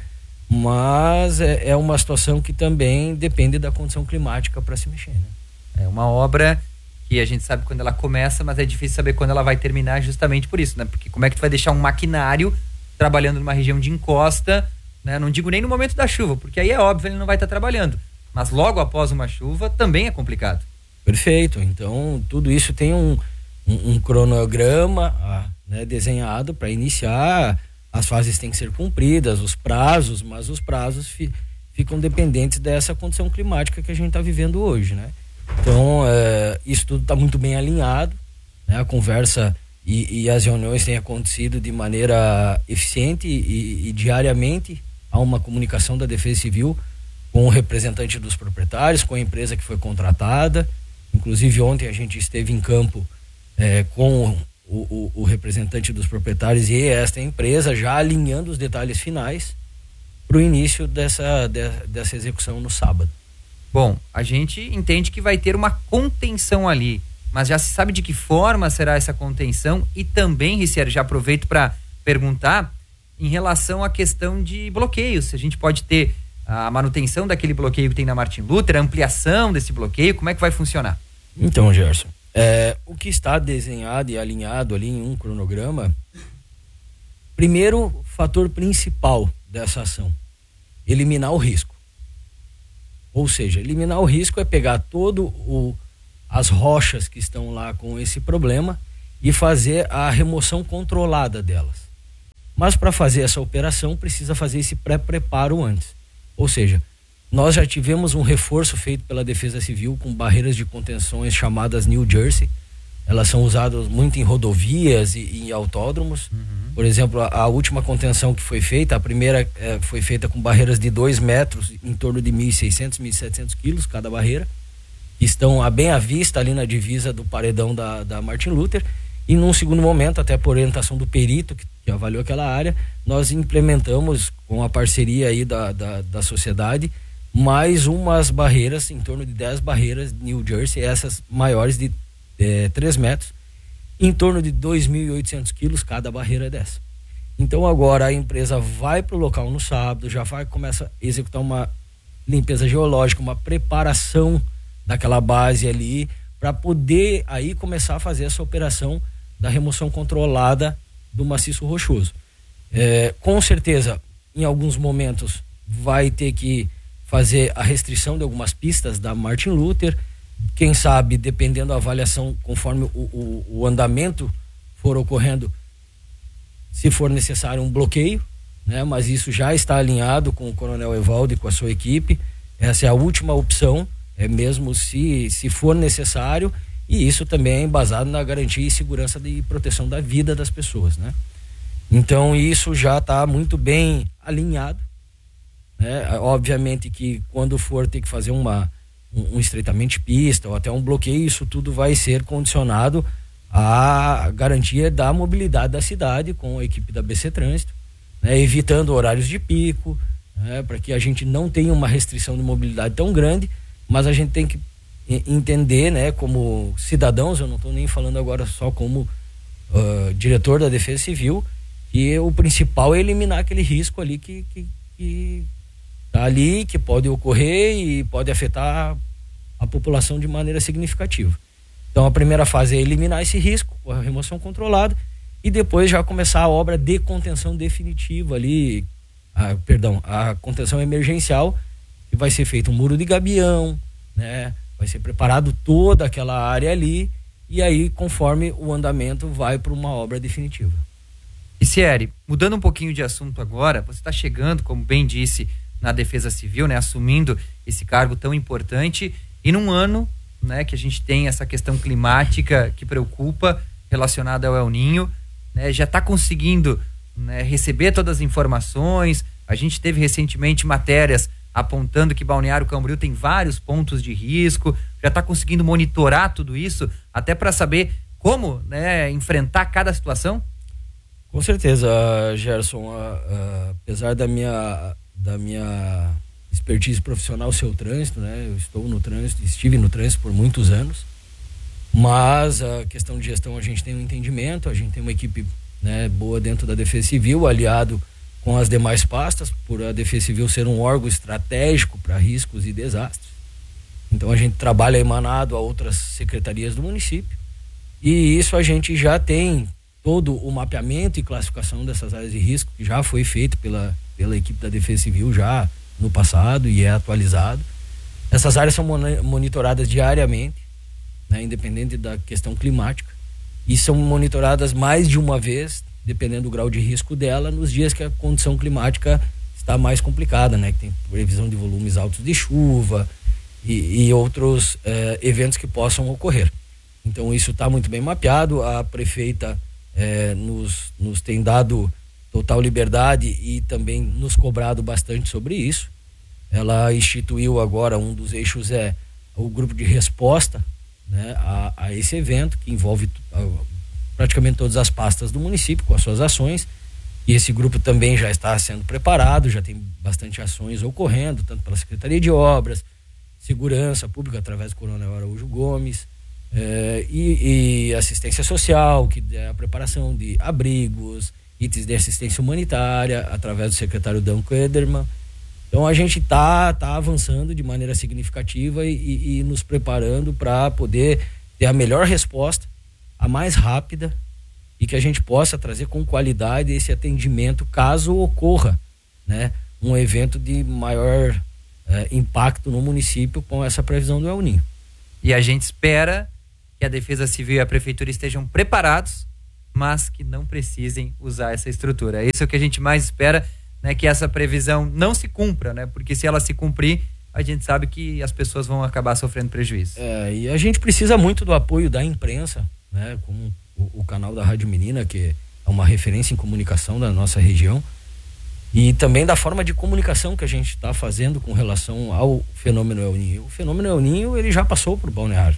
mas é, é uma situação que também depende da condição climática para se mexer, né? É uma obra que a gente sabe quando ela começa, mas é difícil saber quando ela vai terminar, justamente por isso, né? Porque como é que tu vai deixar um maquinário trabalhando numa região de encosta, né? Não digo nem no momento da chuva, porque aí é óbvio, ele não vai estar trabalhando. Mas logo após uma chuva também é complicado. Perfeito. Então, tudo isso tem um, um, um cronograma, né, desenhado para iniciar. As fases têm que ser cumpridas, os prazos, mas os prazos fi, ficam dependentes dessa condição climática que a gente está vivendo hoje, né? Então, é, isso tudo está muito bem alinhado, né? A conversa e, e as reuniões têm acontecido de maneira eficiente e, e diariamente há uma comunicação da Defesa Civil com o representante dos proprietários, com a empresa que foi contratada. Inclusive, ontem a gente esteve em campo é, com o, o, o representante dos proprietários e esta empresa, já alinhando os detalhes finais, para o início dessa, de, dessa execução no sábado. Bom, a gente entende que vai ter uma contenção ali, mas já se sabe de que forma será essa contenção? E também, Ricieri, já aproveito para perguntar em relação à questão de bloqueios, se a gente pode ter a manutenção daquele bloqueio que tem na Martin Luther, a ampliação desse bloqueio, como é que vai funcionar? Então, Gerson, é, o que está desenhado e alinhado ali em um cronograma, primeiro fator principal dessa ação, eliminar o risco. Ou seja, eliminar o risco é pegar todo o as rochas que estão lá com esse problema e fazer a remoção controlada delas. Mas para fazer essa operação precisa fazer esse pré-preparo antes. Ou seja, nós já tivemos um reforço feito pela Defesa Civil com barreiras de contenções chamadas New Jersey. Elas são usadas muito em rodovias e, e em autódromos. Uhum. Por exemplo, a, a última contenção que foi feita, a primeira eh, foi feita com barreiras de dois metros, em torno de mil e seiscentos, mil e setecentos quilos cada barreira. Estão a bem à vista ali na divisa do paredão da, da Martin Luther. E num segundo momento, até por orientação do perito que, que avaliou aquela área, nós implementamos com a parceria aí da, da, da sociedade mais umas barreiras, em torno de dez barreiras New Jersey, essas maiores de é, três metros, em torno de dois mil e oitocentos quilos cada barreira dessa. Então agora a empresa vai para o local no sábado, já vai começa a executar uma limpeza geológica, uma preparação daquela base ali, para poder aí começar a fazer essa operação da remoção controlada do maciço rochoso. É, com certeza, em alguns momentos, vai ter que fazer a restrição de algumas pistas da Martin Luther. Quem sabe, dependendo da avaliação, conforme o, o, o andamento for ocorrendo, se for necessário um bloqueio, né? Mas isso já está alinhado com o Coronel Evaldo e com a sua equipe. Essa é a última opção. É mesmo se, se for necessário, e isso também é embasado na garantia e segurança e proteção da vida das pessoas, né? Então isso já está muito bem alinhado, né? Obviamente que quando for ter que fazer uma, um, um estreitamento de pista ou até um bloqueio, isso tudo vai ser condicionado à garantia da mobilidade da cidade com a equipe da B C Trânsito, né? Evitando horários de pico, né? Para que a gente não tenha uma restrição de mobilidade tão grande. Mas a gente tem que entender, né, como cidadãos, eu não estou nem falando agora só como uh, diretor da Defesa Civil, que o principal é eliminar aquele risco ali que, que, que tá ali, que pode ocorrer e pode afetar a população de maneira significativa. Então a primeira fase é eliminar esse risco, com a remoção controlada, e depois já começar a obra de contenção definitiva ali, a, perdão, a contenção emergencial, que vai ser feito um muro de gabião, né? Vai ser preparado toda aquela área ali, e aí conforme o andamento vai para uma obra definitiva. Ricieri, mudando um pouquinho de assunto agora, você está chegando, como bem disse, na Defesa Civil, né? Assumindo esse cargo tão importante, e num ano, né, que a gente tem essa questão climática que preocupa, relacionada ao El Ninho, né? Já está conseguindo, né, receber todas as informações. A gente teve recentemente matérias apontando que Balneário Camboriú tem vários pontos de risco, já está conseguindo monitorar tudo isso, até para saber como, né, enfrentar cada situação? Com certeza, Gerson, uh, uh, apesar da minha, da minha expertise profissional ser o trânsito, né, eu estou no trânsito, estive no trânsito por muitos anos, mas a questão de gestão a gente tem um entendimento, a gente tem uma equipe, né, boa dentro da Defesa Civil, aliado com as demais pastas, por a Defesa Civil ser um órgão estratégico para riscos e desastres. Então a gente trabalha emanado a outras secretarias do município, e isso a gente já tem todo o mapeamento e classificação dessas áreas de risco, que já foi feito pela, pela equipe da Defesa Civil já no passado e é atualizado. Essas áreas são monitoradas diariamente, né, independente da questão climática, e são monitoradas mais de uma vez, dependendo do grau de risco dela, nos dias que a condição climática está mais complicada, né? Que tem previsão de volumes altos de chuva e, e outros eh, eventos que possam ocorrer. Então isso está muito bem mapeado. A prefeita eh, nos, nos tem dado total liberdade e também nos cobrado bastante sobre isso. Ela instituiu agora, um dos eixos é o grupo de resposta, né, a, a esse evento, que envolve a, praticamente todas as pastas do município com as suas ações, E esse grupo também já está sendo preparado, já tem bastante ações ocorrendo, tanto pela Secretaria de Obras, Segurança Pública, através do Coronel Araújo Gomes, eh, e, e assistência social, que é a preparação de abrigos, itens de assistência humanitária, através do secretário Dan Kederman. Então a gente está tá avançando de maneira significativa e, e, e nos preparando para poder ter a melhor resposta, a mais rápida, e que a gente possa trazer com qualidade esse atendimento caso ocorra, né, um evento de maior eh, impacto no município com essa previsão do El Ninho. E a gente espera que a Defesa Civil e a Prefeitura estejam preparados, mas que não precisem usar essa estrutura. Isso é o que a gente mais espera, né, que essa previsão não se cumpra, né, porque se ela se cumprir, a gente sabe que as pessoas vão acabar sofrendo prejuízo. É, e a gente precisa muito do apoio da imprensa, né, como o, o canal da Rádio Menina, que é uma referência em comunicação da nossa região, e também da forma de comunicação que a gente está fazendo com relação ao fenômeno El Ninho. O fenômeno El Ninho, ele já passou por Balneário,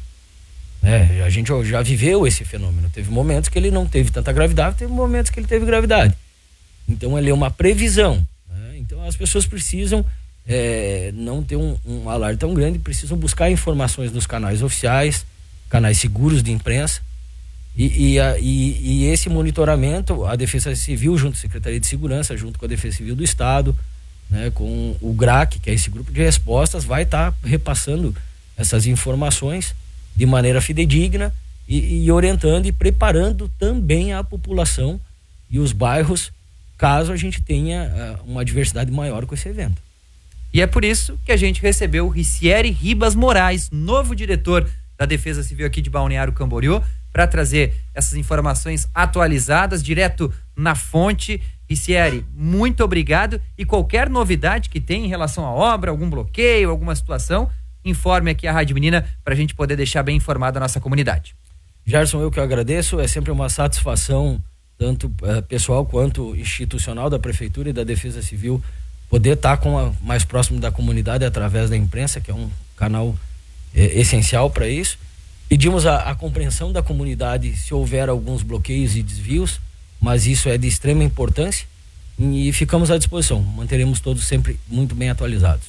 né? A gente já viveu esse fenômeno. Teve momentos que ele não teve tanta gravidade, teve momentos que ele teve gravidade. Então ele é uma previsão, né? Então as pessoas precisam é, não ter um, um alarde tão grande, precisam buscar informações nos canais oficiais, canais seguros de imprensa, e, e, a, e, e esse monitoramento, a Defesa Civil junto à Secretaria de Segurança, junto com a Defesa Civil do Estado, né, com o G R A C, que é esse grupo de respostas, vai estar tá repassando essas informações de maneira fidedigna e, e orientando e preparando também a população e os bairros, caso a gente tenha uh, uma diversidade maior com esse evento. E é por isso que a gente recebeu o Ricieri Ribas Moraes, novo diretor da Defesa Civil aqui de Balneário Camboriú, para trazer essas informações atualizadas, direto na fonte. Ricieri, muito obrigado, e qualquer novidade que tem em relação à obra, algum bloqueio, alguma situação, informe aqui a Rádio Menina para a gente poder deixar bem informada a nossa comunidade. Gerson, eu que agradeço, é sempre uma satisfação, tanto eh, pessoal quanto institucional da Prefeitura e da Defesa Civil, poder estar com a, mais próximo da comunidade através da imprensa, que é um canal eh, essencial para isso. Pedimos a, a compreensão da comunidade se houver alguns bloqueios e desvios, mas isso é de extrema importância e ficamos à disposição. Manteremos todos sempre muito bem atualizados.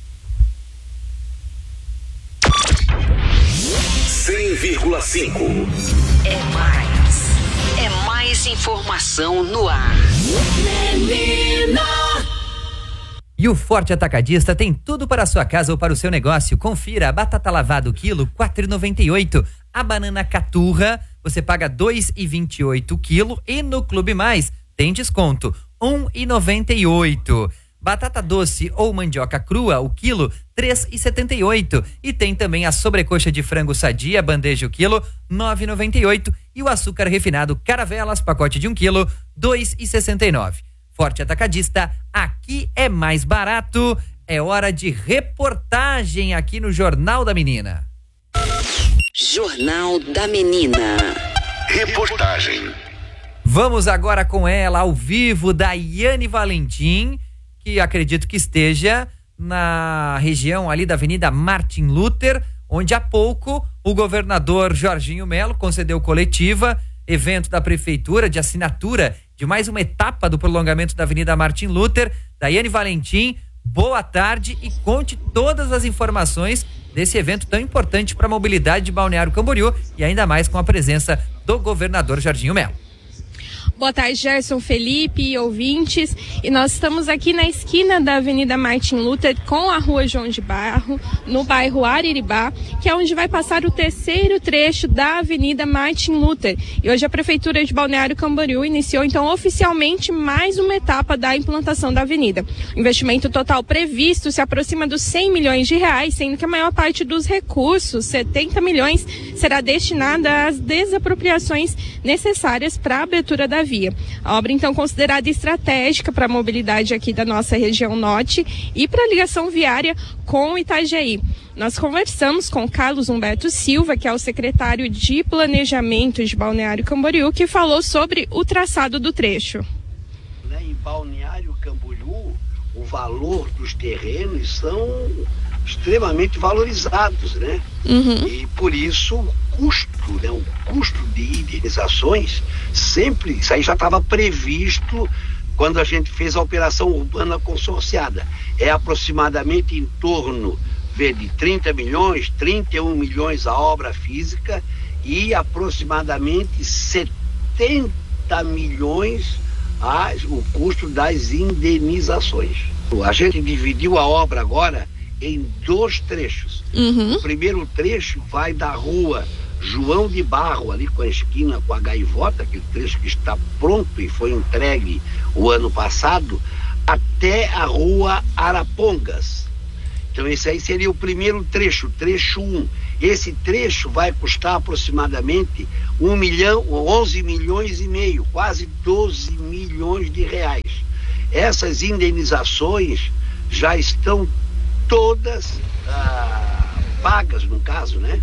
cem vírgula cinco. É mais. É mais informação no ar. Menina. E o Forte Atacadista tem tudo para a sua casa ou para o seu negócio. Confira: a batata lavada o quilo, quatro reais e noventa e oito centavos. A banana caturra, você paga dois reais e vinte e oito centavos o quilo. E no Clube Mais tem desconto, um real e noventa e oito centavos. Batata doce ou mandioca crua, o quilo, três reais e setenta e oito centavos. E tem também a sobrecoxa de frango sadia, bandeja o quilo, nove reais e noventa e oito centavos. E o açúcar refinado Caravelas, pacote de um quilo, dois reais e sessenta e nove centavos. Forte Atacadista, aqui é mais barato. É hora de reportagem aqui no Jornal da Menina. Jornal da Menina. Reportagem. Vamos agora com ela, ao vivo, Daiane Valentim, que acredito que esteja na região ali da Avenida Martin Luther, onde há pouco o governador Jorginho Melo concedeu coletiva, evento da Prefeitura de assinatura de mais uma etapa do prolongamento da Avenida Martin Luther. Daiane Valentim, boa tarde e conte todas as informações desse evento tão importante para a mobilidade de Balneário Camboriú e ainda mais com a presença do governador Jorginho Melo. Boa tarde, Gerson, Felipe e ouvintes. E nós estamos aqui na esquina da Avenida Martin Luther com a Rua João de Barro, no bairro Ariribá, que é onde vai passar o terceiro trecho da Avenida Martin Luther. E hoje a Prefeitura de Balneário Camboriú iniciou, então, oficialmente mais uma etapa da implantação da avenida. O investimento total previsto se aproxima dos cem milhões de reais, sendo que a maior parte dos recursos, setenta milhões, será destinada às desapropriações necessárias para a abertura da via. A obra, então, considerada estratégica para a mobilidade aqui da nossa região norte e para a ligação viária com Itajaí. Nós conversamos com Carlos Humberto Silva, que é o secretário de Planejamento de Balneário Camboriú, que falou sobre o traçado do trecho. Em Balneário Camboriú, o valor dos terrenos são extremamente valorizados, né? Uhum. E por isso o custo, né? O custo de indenizações sempre, isso aí já estava previsto quando a gente fez a operação urbana consorciada. É aproximadamente em torno de trinta milhões, trinta e um milhões a obra física e aproximadamente setenta milhões a, o custo das indenizações. A gente dividiu a obra agora em dois trechos. Uhum. O primeiro trecho vai da rua João de Barro, ali com a esquina com a Gaivota, aquele trecho que está pronto e foi entregue o ano passado, até a rua Arapongas. Então esse aí seria o primeiro trecho, trecho um. Esse trecho vai custar aproximadamente um milhão, onze milhões e meio, quase doze milhões de reais. Essas indenizações já estão todas ah, pagas, no caso, né?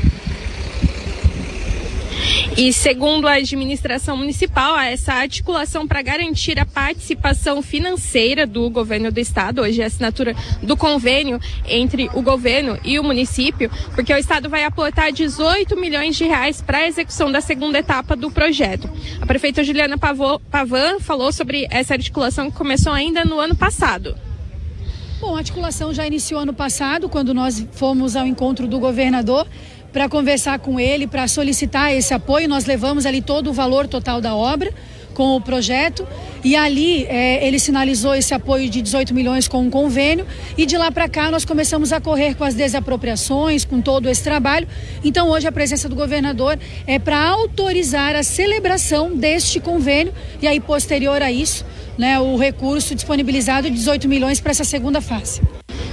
E segundo a administração municipal, essa articulação para garantir a participação financeira do governo do estado, hoje é a assinatura do convênio entre o governo e o município, porque o estado vai aportar dezoito milhões de reais para a execução da segunda etapa do projeto. A prefeita Juliana Pavan falou sobre essa articulação que começou ainda no ano passado. Bom, a articulação já iniciou ano passado, quando nós fomos ao encontro do governador para conversar com ele, para solicitar esse apoio. Nós levamos ali todo o valor total da obra com o projeto e ali é, ele sinalizou esse apoio de dezoito milhões com um convênio e de lá para cá nós começamos a correr com as desapropriações, com todo esse trabalho. Então hoje a presença do governador é para autorizar a celebração deste convênio e aí posterior a isso, né, o recurso disponibilizado de dezoito milhões para essa segunda fase.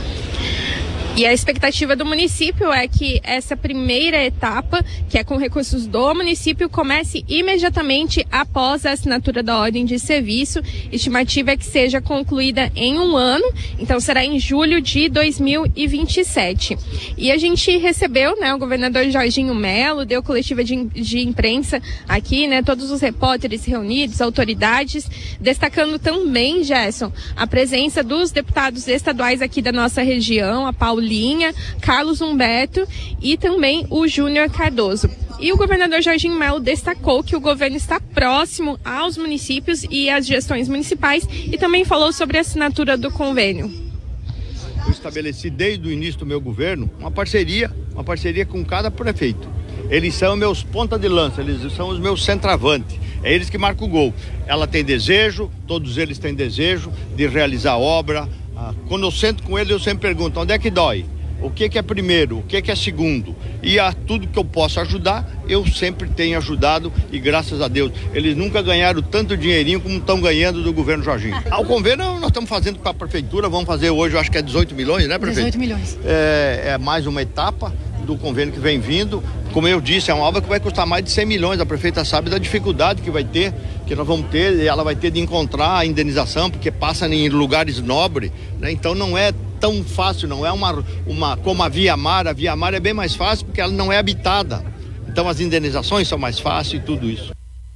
E a expectativa do município é que essa primeira etapa, que é com recursos do município, comece imediatamente após a assinatura da ordem de serviço. Estimativa é que seja concluída em um ano, então será em julho de dois mil e vinte e sete. E a gente recebeu, né, o governador Jorginho Melo, deu coletiva de, de imprensa aqui, né, todos os repórteres reunidos, autoridades, destacando também, Gerson, a presença dos deputados estaduais aqui da nossa região, a Paulinha, Carlos Humberto e também o Júnior Cardoso. E o governador Jorginho Melo destacou que o governo está próximo aos municípios e às gestões municipais e também falou sobre a assinatura do convênio. Eu estabeleci desde o início do meu governo uma parceria, uma parceria com cada prefeito. Eles são meus ponta de lança, eles são os meus centravantes, é eles que marcam o gol. Ela tem desejo, todos eles têm desejo de realizar obra. Quando eu sento com ele, eu sempre pergunto, onde é que dói? O que que é primeiro? O que que é segundo? E a tudo que eu posso ajudar, eu sempre tenho ajudado e graças a Deus, eles nunca ganharam tanto dinheirinho como estão ganhando do governo Jorginho. Ao convênio nós estamos fazendo com a prefeitura, vamos fazer hoje, eu acho que é dezoito milhões, né, prefeito? dezoito milhões. É, é mais uma etapa do convênio que vem vindo. Como eu disse, é uma obra que vai custar mais de cem milhões. A prefeita sabe da dificuldade que vai ter, que nós vamos ter, e ela vai ter de encontrar a indenização, porque passa em lugares nobres, né? Então não é tão fácil, não é uma, uma como a Via Mar. A Via Mar é bem mais fácil porque ela não é habitada. Então as indenizações são mais fáceis e tudo isso.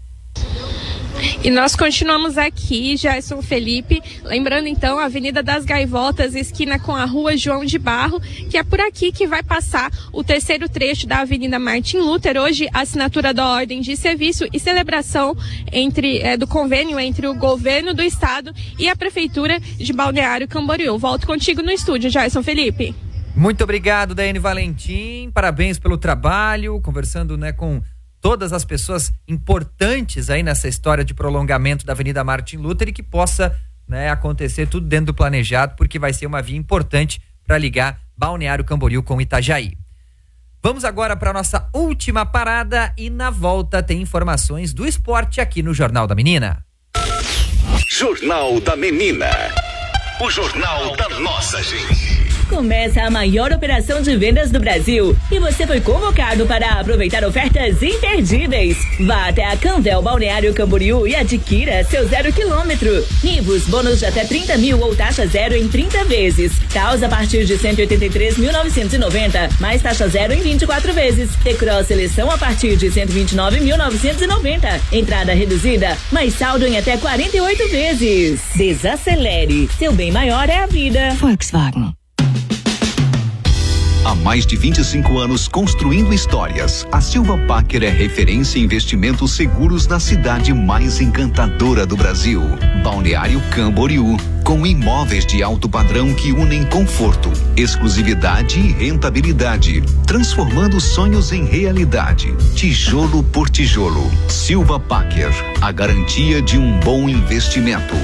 E nós continuamos aqui, Gerson Felipe, lembrando então a Avenida das Gaivotas, esquina com a Rua João de Barro, que é por aqui que vai passar o terceiro trecho da Avenida Martin Luther. Hoje, a assinatura da ordem de serviço e celebração entre, é, do convênio entre o governo do estado e a Prefeitura de Balneário Camboriú. Volto contigo no estúdio, Gerson Felipe. Muito obrigado, Daiane Valentim, parabéns pelo trabalho, conversando, né, com todas as pessoas importantes aí nessa história de prolongamento da Avenida Martin Luther e que possa, né, acontecer tudo dentro do planejado, porque vai ser uma via importante para ligar Balneário Camboriú com Itajaí. Vamos agora para nossa última parada e na volta tem informações do esporte aqui no Jornal da Menina. Jornal da Menina. O jornal da nossa gente. Começa a maior operação de vendas do Brasil e você foi convocado para aproveitar ofertas imperdíveis. Vá até a Canvel Balneário Camboriú e adquira seu zero quilômetro. Nivus, bônus de até trinta mil ou taxa zero em trinta vezes. Taos a partir de cento e oitenta e três mil novecentos e noventa, mais taxa zero em vinte e quatro vezes. T-Cross Seleção a partir de cento e vinte e nove mil novecentos e noventa. Entrada reduzida, mais saldo em até quarenta e oito vezes. Desacelere. Seu bem maior é a vida. Volkswagen. Há mais de vinte e cinco anos construindo histórias, a Silva Packer é referência em investimentos seguros na cidade mais encantadora do Brasil, Balneário Camboriú, com imóveis de alto padrão que unem conforto, exclusividade e rentabilidade, transformando sonhos em realidade, tijolo por tijolo. Silva Packer, a garantia de um bom investimento.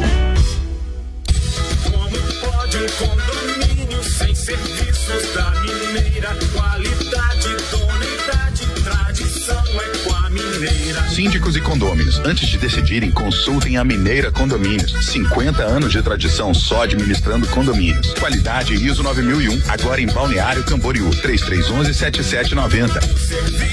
Pode um condomínio sem serviços da Mineira, qualidade, idoneidade, tradição é com a Mineira. Síndicos e condôminos, antes de decidirem, consultem a Mineira Condomínios. cinquenta anos de tradição só administrando condomínios. Qualidade I S O nove mil e um, agora em Balneário Camboriú. três três um um, sete sete nove zero.